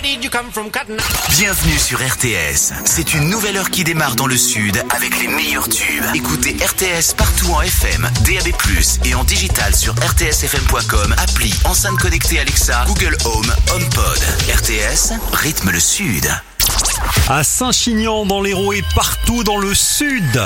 Bienvenue sur RTS. C'est une nouvelle heure qui démarre dans le sud avec les meilleurs tubes. Écoutez RTS partout en FM, DAB+, et en digital sur rtsfm.com, appli, enceinte connectée Alexa, Google Home, HomePod. RTS, rythme le sud. À Saint-Chinian dans l'Hérault et partout dans le sud.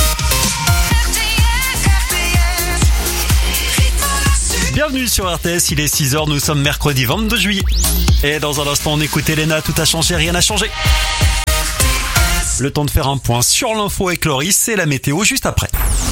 Bienvenue sur RTS, il est 6h, nous sommes mercredi 22 juillet. Et dans un instant, on écoute Elena, tout a changé, rien n'a changé. Le temps de faire un point sur l'info avec Loris et la météo juste après.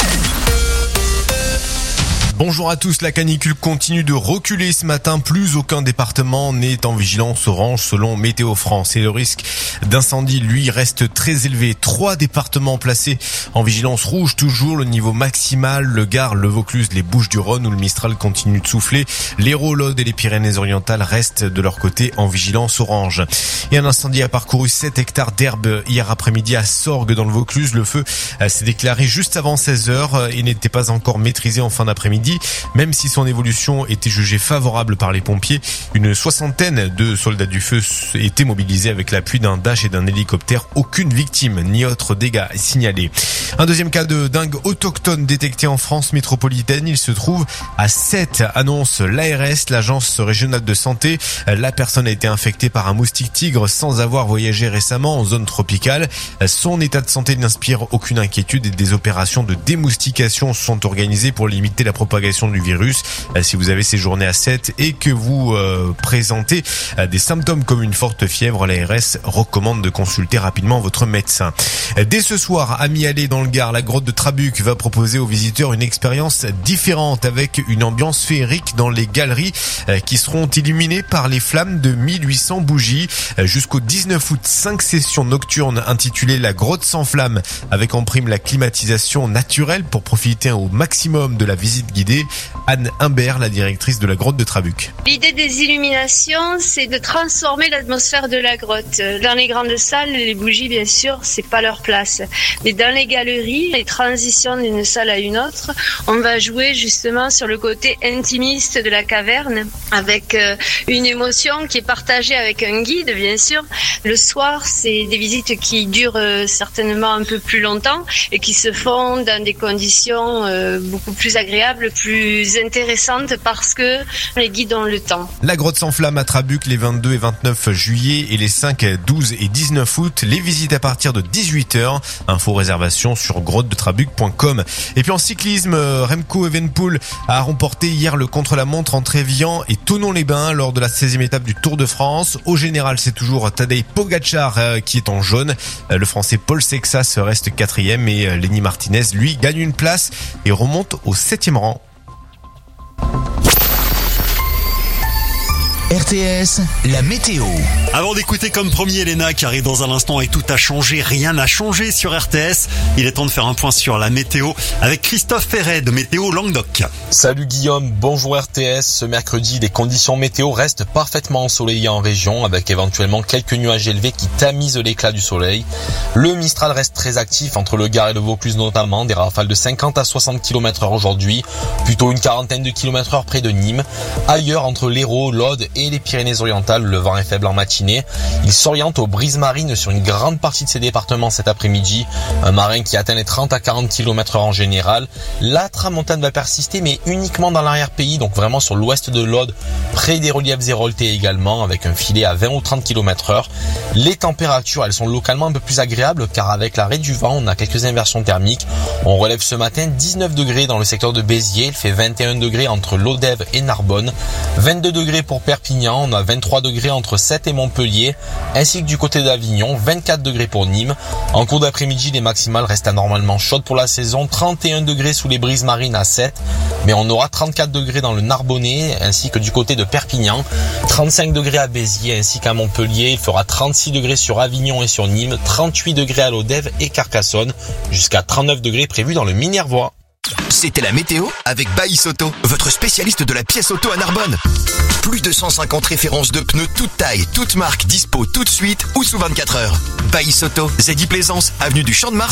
Bonjour à tous, la canicule continue de reculer ce matin. Plus aucun département n'est en vigilance orange selon Météo France. Et le risque d'incendie, lui, reste très élevé. 3 départements placés en vigilance rouge toujours. Le niveau maximal, le Gard, le Vaucluse, les Bouches-du-Rhône où le Mistral continue de souffler. L'Hérault, l'Aude et les Pyrénées-Orientales restent de leur côté en vigilance orange. Et un incendie a parcouru 7 hectares d'herbe hier après-midi à Sorgues dans le Vaucluse. Le feu s'est déclaré juste avant 16h et n'était pas encore maîtrisé en fin d'après-midi. Même si son évolution était jugée favorable par les pompiers, une 60aine de soldats du feu étaient mobilisés avec l'appui d'un dash et d'un hélicoptère. Aucune victime ni autre dégâts signalés. Un deuxième cas de dingue autochtone détecté en France métropolitaine. Il se trouve à 7, annonce l'ARS, l'agence régionale de santé. La personne a été infectée par un moustique tigre sans avoir voyagé récemment en zone tropicale. Son état de santé n'inspire aucune inquiétude et des opérations de démoustication sont organisées pour limiter la propagation du virus. Si vous avez séjourné à 7 et que vous présentez des symptômes comme une forte fièvre, l'ARS recommande de consulter rapidement votre médecin. Dès ce soir, à Mi-Allée dans le Gard, la grotte de Trabuc va proposer aux visiteurs une expérience différente avec une ambiance féerique dans les galeries qui seront illuminées par les flammes de 1800 bougies. Jusqu'au 19 août, 5 sessions nocturnes intitulées La grotte sans flammes avec en prime la climatisation naturelle pour profiter au maximum de la visite guidée. Anne Humbert, la directrice de la grotte de Trabuc. L'idée des illuminations, c'est de transformer l'atmosphère de la grotte. Dans les grandes salles, les bougies, bien sûr, c'est pas leur place. Mais dans les galeries, les transitions d'une salle à une autre, on va jouer justement sur le côté intimiste de la caverne, avec une émotion qui est partagée avec un guide, bien sûr. Le soir, c'est des visites qui durent certainement un peu plus longtemps et qui se font dans des conditions beaucoup plus agréables, plus intéressante parce que les guides ont le temps. La grotte sans flamme à Trabuc les 22 et 29 juillet et les 5, 12 et 19 août. Les visites à partir de 18h. Info réservation sur grottedetrabuc.com. Et puis en cyclisme, Remco Evenepoel a remporté hier le contre-la-montre entre Évian et Thonon-les-Bains lors de la 16e étape du Tour de France. Au général, c'est toujours Tadej Pogačar qui est en jaune. Le Français Paul Sexas reste 4e et Lenny Martinez, lui, gagne une place et remonte au 7e rang. RTS, la météo. Avant d'écouter comme premier Elena qui arrive dans un instant et tout a changé, rien n'a changé sur RTS. Il est temps de faire un point sur la météo avec Christophe Ferret de Météo Languedoc. Salut Guillaume, bonjour RTS. Ce mercredi, les conditions météo restent parfaitement ensoleillées en région avec éventuellement quelques nuages élevés qui tamisent l'éclat du soleil. Le Mistral reste très actif entre le Gard et le Vaucluse notamment, des rafales de 50 à 60 km/h aujourd'hui, plutôt une quarantaine de km/h près de Nîmes. Ailleurs, entre l'Hérault, l'Aude et les Pyrénées-Orientales, le vent est faible en matinée. Il s'oriente aux brises marines sur une grande partie de ces départements cet après-midi. Un marin qui atteint les 30 à 40 km/h en général. La tramontane va persister, mais uniquement dans l'arrière-pays, donc vraiment sur l'ouest de l'Aude, près des reliefs éroltés également, avec un filet à 20 ou 30 km/h. Les températures, elles sont localement un peu plus agréables, car avec l'arrêt du vent, on a quelques inversions thermiques. On relève ce matin 19 degrés dans le secteur de Béziers, il fait 21 degrés entre Lodève et Narbonne, 22 degrés pour Perpignan, on a 23 degrés entre Sète et Montpellier, ainsi que du côté d'Avignon, 24 degrés pour Nîmes. En cours d'après-midi, les maximales restent anormalement chaudes pour la saison, 31 degrés sous les brises marines à Sète, mais on aura 34 degrés dans le Narbonnais, ainsi que du côté de Perpignan, 35 degrés à Béziers, ainsi qu'à Montpellier, il fera 36 degrés sur Avignon et sur Nîmes, 38 degrés à Lodève et Carcassonne, jusqu'à 39 degrés prévus dans le Minervois. C'était la météo avec Baïs Auto, votre spécialiste de la pièce auto à Narbonne. Plus de 150 références de pneus toutes tailles, toutes marques, dispo tout de suite ou sous 24 heures. Baïs Auto, Zeddy Plaisance, avenue du Champ de Mars.